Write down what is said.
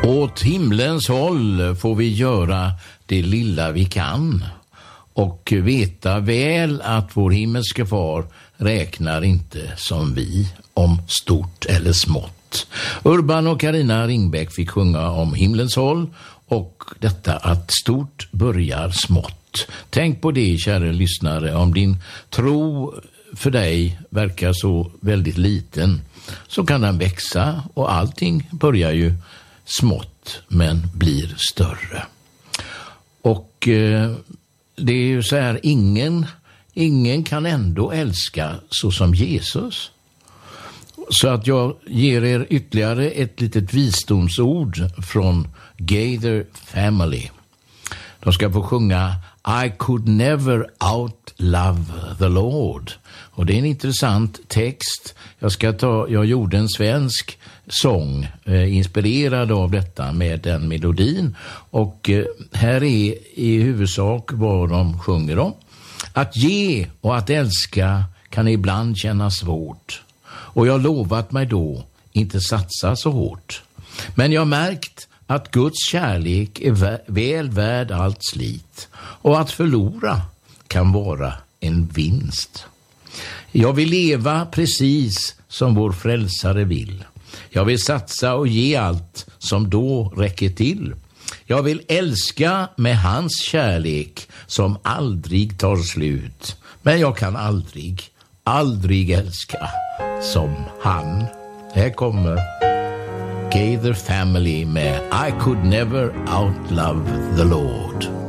Åt himlens håll får vi göra det lilla vi kan och veta väl att vår himmelske far räknar inte som vi om stort eller smått. Urban och Carina Ringbäck fick sjunga om himlens håll och detta att stort börjar smått. Tänk på det, kära lyssnare, om din tro för dig verkar så väldigt liten så kan den växa och allting börjar ju smått men blir större. Och det är ju så här, ingen kan ändå älska så som Jesus. Så att jag ger er ytterligare ett litet visdomsord från Gaither Family. De ska få sjunga I could never outlove the Lord. Och det är en intressant text. Jag gjorde en svensk sång inspirerad av detta med den melodin. Och här är i huvudsak vad de sjunger om. Att ge och att älska kan ibland kännas svårt. Och jag lovat mig då inte satsa så hårt. Men jag har märkt att Guds kärlek är väl värd allt slit. Och att förlora kan vara en vinst. Jag vill leva precis som vår frälsare vill. Jag vill satsa och ge allt som då räcker till. Jag vill älska med hans kärlek som aldrig tar slut. Men jag kan aldrig älska som han. Här kommer Gaither Family med I could never outlove the Lord.